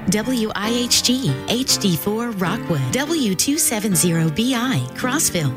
WIHG HD4 Rockwood, W270BI Crossville.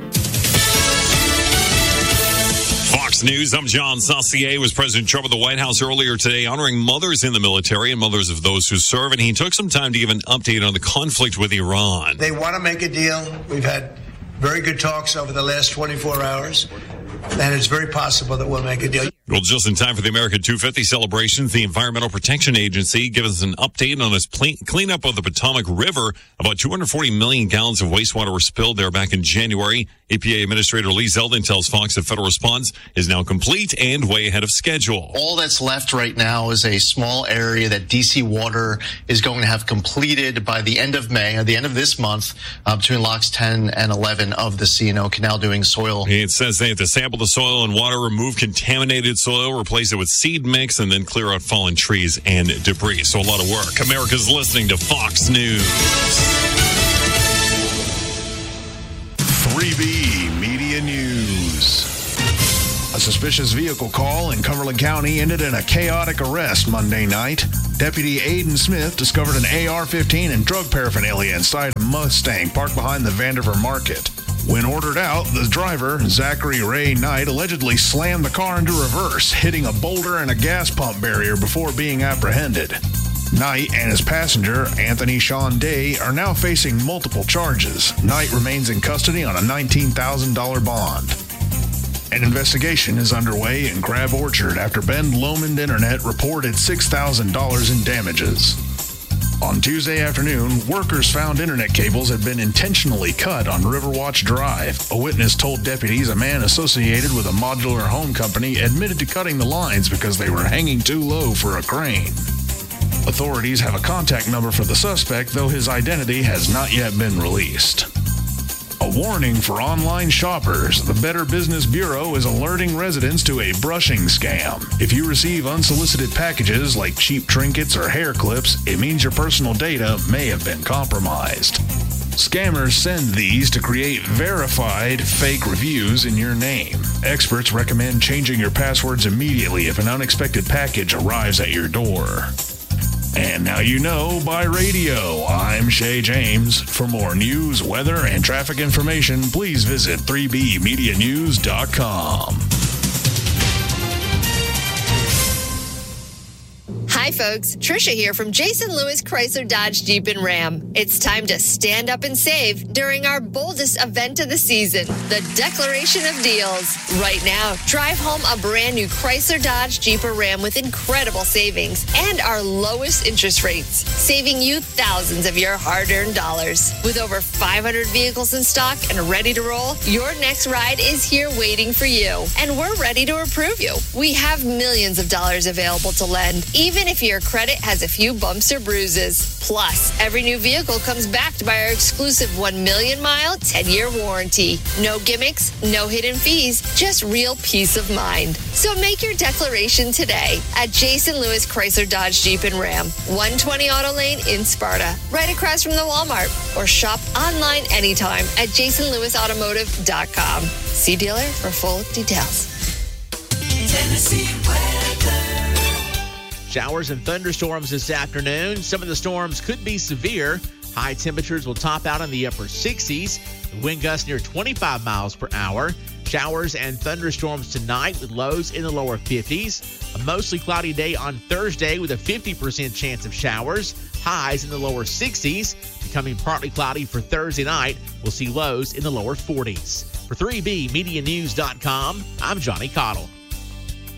Fox News, I'm John Saucier. Was President Trump at the White House earlier today honoring mothers in the military and mothers of those who serve, and he took some time to give an update on the conflict with Iran. They want to make a deal. We've had very good talks over the last 24 hours, and it's very possible that we'll make a deal. Well, just in time for the American 250 celebrations, the Environmental Protection Agency gives us an update on its cleanup of the Potomac River. About 240 million gallons of wastewater were spilled there back in January. EPA Administrator Lee Zeldin tells Fox that federal response is now complete and way ahead of schedule. All that's left right now is a small area that DC Water is going to have completed by the end of May, or the end of this month, between locks 10 and 11 of the C&O Canal doing soil. It says they have to sample the soil and water, remove contaminated soil, replace it with seed mix, and then clear out fallen trees and debris. So a lot of work. America's listening to Fox News. 3B Media News. A suspicious vehicle call in Cumberland County ended in a chaotic arrest Monday night. Deputy Aiden Smith discovered an AR-15 and drug paraphernalia inside a Mustang parked behind the Vandiver Market. When ordered out, the driver, Zachary Ray Knight, allegedly slammed the car into reverse, hitting a boulder and a gas pump barrier before being apprehended. Knight and his passenger, Anthony Sean Day, are now facing multiple charges. Knight remains in custody on a $19,000 bond. An investigation is underway in Crab Orchard after Bend Lomond Internet reported $6,000 in damages. On Tuesday afternoon, workers found internet cables had been intentionally cut on Riverwatch Drive. A witness told deputies a man associated with a modular home company admitted to cutting the lines because they were hanging too low for a crane. Authorities have a contact number for the suspect, though his identity has not yet been released. A warning for online shoppers. The Better Business Bureau is alerting residents to a brushing scam. If you receive unsolicited packages like cheap trinkets or hair clips, it means your personal data may have been compromised. Scammers send these to create verified fake reviews in your name. Experts recommend changing your passwords immediately if an unexpected package arrives at your door. And now you know by radio. I'm Shay James. For more news, weather, and traffic information, please visit 3bmedianews.com. Hi folks, Trisha here from Jason Lewis Chrysler Dodge Jeep and Ram. It's time to stand up and save during our boldest event of the season, the Declaration of Deals. Right now, drive home a brand new Chrysler Dodge Jeep or Ram with incredible savings and our lowest interest rates, saving you thousands of your hard-earned dollars. With over 500 vehicles in stock and ready to roll, your next ride is here waiting for you, and we're ready to approve you. We have millions of dollars available to lend, even if your credit has a few bumps or bruises. Plus, every new vehicle comes backed by our exclusive 1 million mile, 10-year warranty. No gimmicks, no hidden fees, just real peace of mind. So make your declaration today at Jason Lewis Chrysler Dodge Jeep and Ram, 120 Auto Lane in Sparta, right across from the Walmart, or shop online anytime at jasonlewisautomotive.com. See dealer for full details. Tennessee weather. Showers and thunderstorms this afternoon. Some of the storms could be severe. High temperatures will top out in the upper 60s. The wind gusts near 25 miles per hour. Showers and thunderstorms tonight with lows in the lower 50s. A mostly cloudy day on Thursday with a 50% chance of showers. Highs in the lower 60s. Becoming partly cloudy for Thursday night. We'll see lows in the lower 40s. For 3BMediaNews.com, I'm Johnny Cottle.